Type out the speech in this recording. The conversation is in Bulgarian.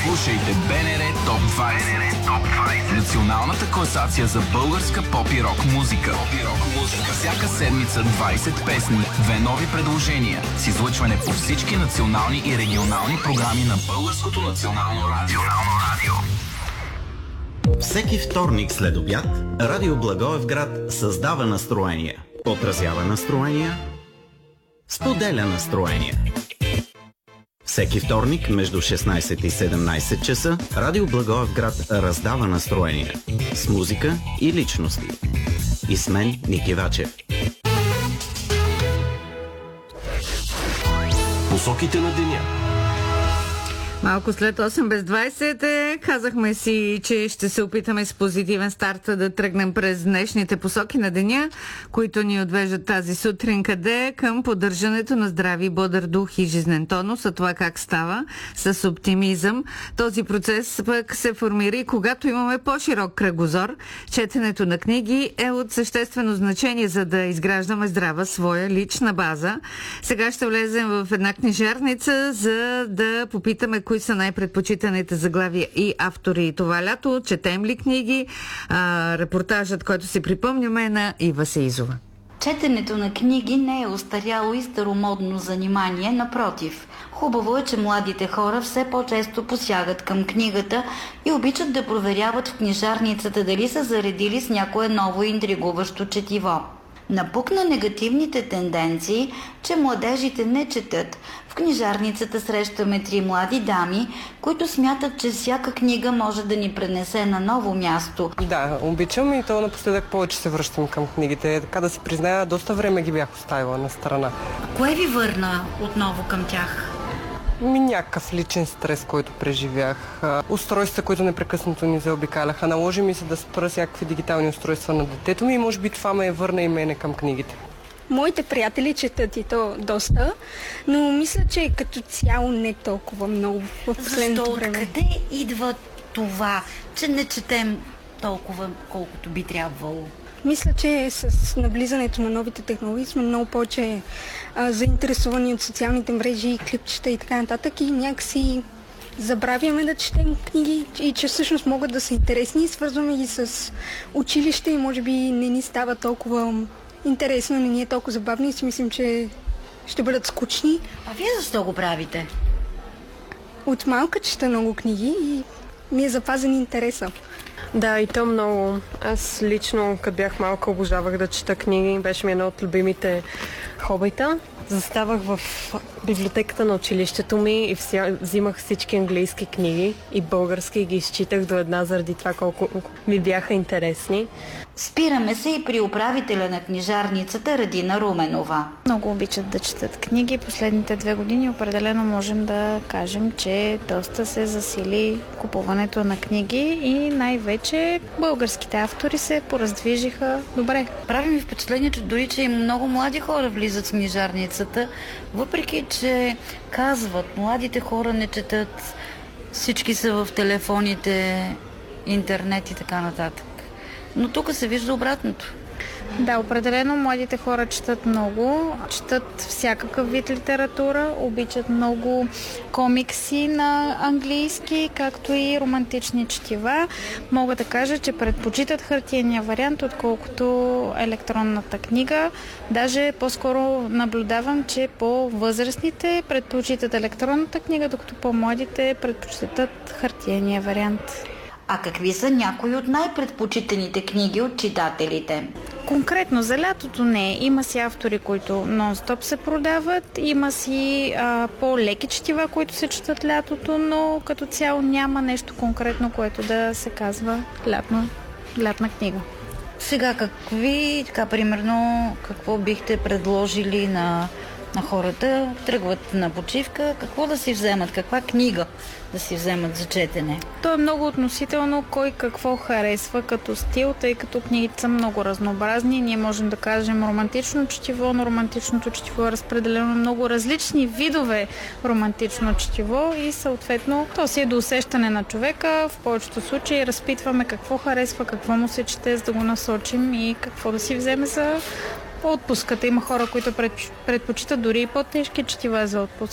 Слушайте БНР Топ 20. Националната класация за българска поп и рок музика. Всяка седмица 20 песни, 2 нови предложения с излъчване по всички национални и регионални програми на Българското национално радио. Всеки вторник след обяд Радио Благоевград създава настроение, отразява настроения, споделя настроения. Всеки вторник между 16 и 17 часа Радио Благоевград раздава настроение с музика и личности. И с мен Ники Вачев. Посоките на деня. Малко след 8 без 20 казахме си, че ще се опитаме с позитивен старт да тръгнем през днешните посоки на деня, които ни отвеждат тази сутрин къде? Към поддържането на здрави, бодър дух и жизнен тонус. А това как става? С оптимизъм. Този процес пък се формира и когато имаме по-широк кръгозор. Четенето на книги е от съществено значение, за да изграждаме здрава своя лична база. Сега ще влезем в една книжарница, за да попитаме кои са най-предпочитаните заглавия и автори това лято. Четем ли книги? Репортажът, който си припомняме, е на Ива Сеизова. Четенето на книги не е остаряло и старомодно занимание, напротив. Хубаво е, че младите хора все по-често посягат към книгата и обичат да проверяват в книжарницата дали са заредили с някое ново интригуващо четиво. Напукна негативните тенденции, че младежите не четат. В книжарницата срещаме 3 млади дами, които смятат, че всяка книга може да ни пренесе на ново място. Да, обичам и то напоследък повече се връщам към книгите. Така да си призная, доста време ги бях оставила на страна. Кое ви върна отново към тях? Някакъв личен стрес, който преживях. Устройства, които непрекъснато ни заобикаляха. Наложи ми се да спра всякакви дигитални устройства на детето ми и може би това ме върна и мене към книгите. Моите приятели четат и то доста, но мисля, че като цяло не толкова много в последното време. Откъде идва това, че не четем толкова, колкото би трябвало? Мисля, че с наблизането на новите технологии сме много повече заинтересовани от социалните мрежи, клипчета и така нататък и някакси забравяме да четем книги и че всъщност могат да са интересни. Свързваме ги с училище и може би не ни става толкова интересно, не ни е толкова забавно и си мислим, че ще бъдат скучни. А вие защо го правите? От малка чета много книги и ми е запазен интереса. Да, и то много. Аз лично, като бях малка, обожавах да чета книги. Беше ми едно от любимите хобита. Заставах в библиотеката на училището ми и взимах всички английски книги и български и ги изчитах до една заради това колко ми бяха интересни. Спираме се и при управителя на книжарницата Радина Руменова. Много обичат да четат книги. Последните 2 години определено можем да кажем, че доста се засили купуването на книги и най-вече българските автори се пораздвижиха добре. Прави ми впечатление, че дори че и много млади хора влизат в книжарницата, въпреки че казват, младите хора не четат, всички са в телефоните, интернет и така нататък. Но тук се вижда обратното. Да, определено младите хора четат много, четат всякакъв вид литература, обичат много комикси на английски, както и романтични четива. Мога да кажа, че предпочитат хартиения вариант, отколкото електронната книга. Даже по-скоро наблюдавам, че по-възрастните предпочитат електронната книга, докато по-младите предпочитат хартиения вариант. А какви са някои от най-предпочитаните книги от читателите? Конкретно за лятото не. Има си автори, които нон-стоп се продават. Има си по-леки четива, които се четат лятото, но като цяло няма нещо конкретно, което да се казва лятна книга. Сега примерно, какво бихте предложили на хората? Тръгват на почивка, какво да си вземат? Каква книга да си вземат за четене? То е много относително кой какво харесва като стил, тъй като книгите са много разнообразни. Ние можем да кажем романтично четиво, но романтичното четиво е разпределено на много различни видове романтично четиво и съответно то си е до усещане на човека. В повечето случаи разпитваме какво харесва, какво му се чете, за да го насочим и какво да си вземе за отпуската. Има хора, които предпочитат дори и по-тежки четива за отпуск.